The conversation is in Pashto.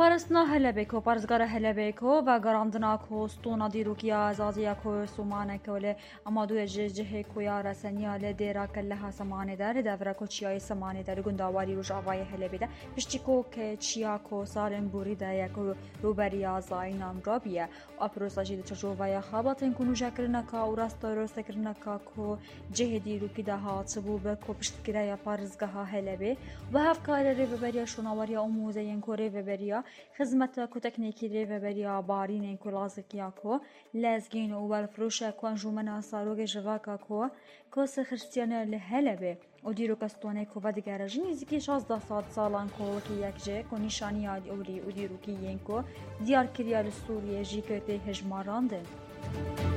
پارستنا هلبکو پارزگار هلبکو و گراندنا کو ستونا دیروکیا زازیا کو سومانه کوله اما دو جه کویا رسنیا ل دیرا کلها سمانه دار دورا کو چیای سمانه دار گنداواری روش اوای هلبیده پشتیکو که چیا کو سالن بوری دا یکو روبریا زاینام رابیه اپروسا جید چجوویا خاباتن کنو جکرنا کا و راستورو سکرنا کا کو جه دیروکی ده هاتبو به کو پشتگیریا پارزگاه هلبی و هفکار ریوبریا شوناواریا اموزین کو ریوبریا خدمت کو تکنیکی ریوبریا بارین کو لازکیا کو لازگین و والفروش کو انجمن ساروگ جواکا کو سخرستیان لهلبه و دیرو کستونه کو ودگرجی نزدیکی 16 سالان کو که یک جه کو نشانی اوری و دیرو کی ین کو دیار کریا سوریه جی کته هجماراندن